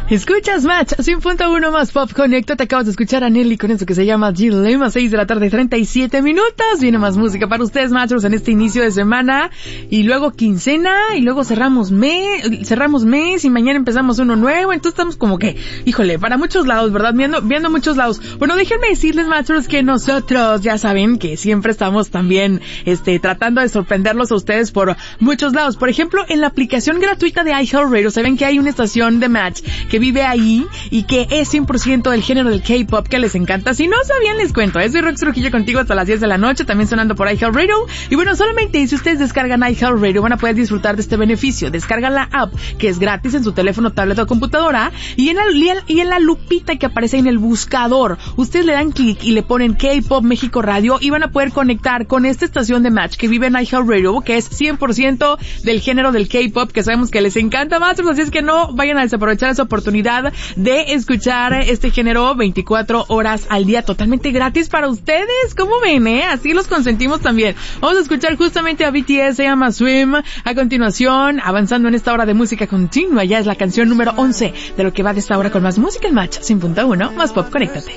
Escuchas Match 100.1 más Pop Conecta. Te acabas de escuchar a Nelly con eso que se llama Dilema. 6 de la tarde, 37 minutos. Viene más música para ustedes, Matchers, en este inicio de semana. Y luego quincena. Y luego cerramos mes. Y mañana empezamos uno nuevo. Entonces estamos como que, híjole, para muchos lados, ¿verdad? Viendo muchos lados. Bueno, déjenme decirles, Matchers, que nosotros ya saben que siempre estamos también, tratando de sorprenderlos a ustedes por muchos lados. Por ejemplo, en la aplicación gratuita de iHeartRadio, saben que hay una estación de Match que vive ahí y que es 100% del género del K-pop que les encanta. Si no sabían, les cuento. Soy Rox Trujillo contigo hasta las 10 de la noche, también sonando por iHeartRadio. Y bueno, solamente si ustedes descargan iHeartRadio van a poder disfrutar de este beneficio. Descargan la app, que es gratis en su teléfono, tablet o computadora, y en la lupita que aparece en el buscador, ustedes le dan clic y le ponen K-pop México Radio y van a poder conectar con esta estación de Match que vive en iHeartRadio, que es 100% del género del K-pop, que sabemos que les encanta más, así es que no vayan a desaprovechar esa oportunidad de escuchar este género 24 horas al día, totalmente gratis para ustedes. ¿Cómo ven, Así los consentimos también. Vamos a escuchar justamente a BTS, se llama Swim. A continuación, avanzando en esta hora de música continua, ya es la canción número 11 de lo que va de esta hora con más música en Match 100.1 más Pop. Conéctate.